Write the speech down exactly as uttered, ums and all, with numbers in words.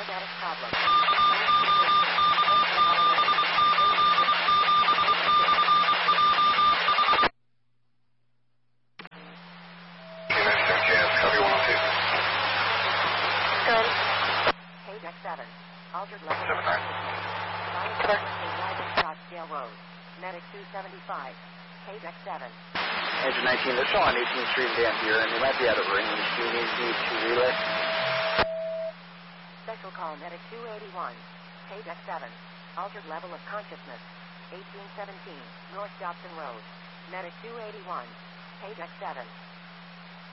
Paramedic problem. Good. Page X seven. Altered level of consciousness. Fire in Scottsdale Road. Medic two seventy-five. Page X seven. Engine nineteen, they're still on eighteenth Street in Dampier, and they might be out of range. Do you need me to relay? Special call Medic two eighty-one. Page X seven. Altered level of consciousness. eighteen seventeen. North Dobson Road. Medic two eighty-one. Page X seven.